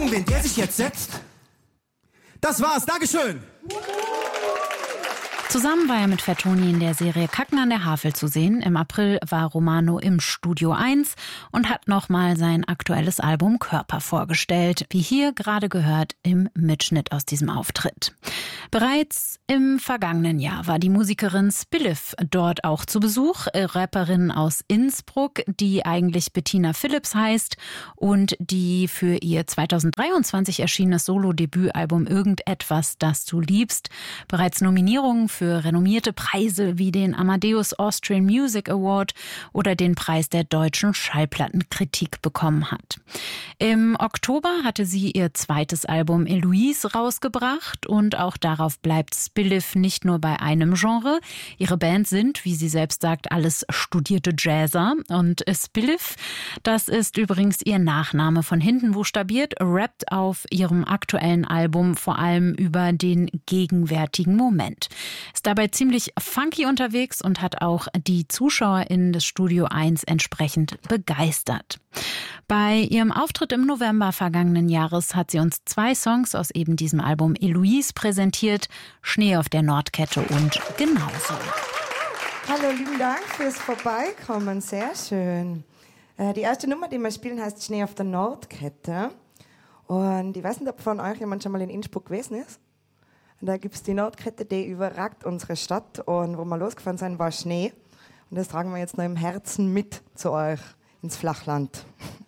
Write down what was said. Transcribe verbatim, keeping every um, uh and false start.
wenn der sich jetzt setzt. Das war's, Dankeschön. Zusammen war er mit Fettoni in der Serie Kacken an der Havel zu sehen. Im April war Romano im Studio eins und hat nochmal sein aktuelles Album Körper vorgestellt, wie hier gerade gehört im Mitschnitt aus diesem Auftritt. Bereits im vergangenen Jahr war die Musikerin Spilliff dort auch zu Besuch, Rapperin aus Innsbruck, die eigentlich Bettina Phillips heißt und die für ihr zweitausenddreiundzwanzig erschienenes Solo-Debütalbum Irgendetwas, das du liebst, bereits Nominierungen für renommierte Preise wie den Amadeus Austrian Music Award oder den Preis der deutschen Schallplattenkritik bekommen hat. Im Oktober hatte sie ihr zweites Album Eloise rausgebracht und auch darauf bleibt Spilliff nicht nur bei einem Genre. Ihre Band sind, wie sie selbst sagt, alles studierte Jazzer und Spilliff, das ist übrigens ihr Nachname, von hinten buchstabiert, rappt auf ihrem aktuellen Album vor allem über den gegenwärtigen Moment. Ist dabei ziemlich funky unterwegs und hat auch die ZuschauerInnen des Studio eins entsprechend begeistert. Bei ihrem Auftritt im November vergangenen Jahres hat sie uns zwei Songs aus eben diesem Album Eloise präsentiert, Schnee auf der Nordkette und Genauso. Hallo, lieben Dank fürs Vorbeikommen, sehr schön. Die erste Nummer, die wir spielen, heißt Schnee auf der Nordkette. Und ich weiß nicht, ob von euch jemand schon mal in Innsbruck gewesen ist. Und da gibt es die Nordkette, die überragt unsere Stadt. Und wo wir losgefahren sind, war Schnee. Und das tragen wir jetzt noch im Herzen mit zu euch ins Flachland.